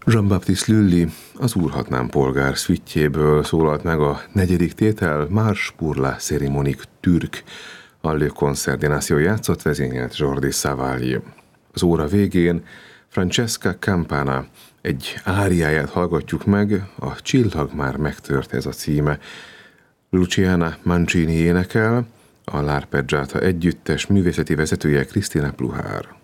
Jean-Baptiste Lully, az Úrhatnám polgár szüitjéből szólalt meg a negyedik tétel Marche pour la cérémonique turque. A Le Concert des Nations játszott, vezényelt Jordi Savall. Az óra végén Francesca Campana egy áriáját hallgatjuk meg, a Csillag már megtört ez a címe. Luciana Mancini énekel, a L'Arpeggiata együttes művészeti vezetője Cristina Pluhár.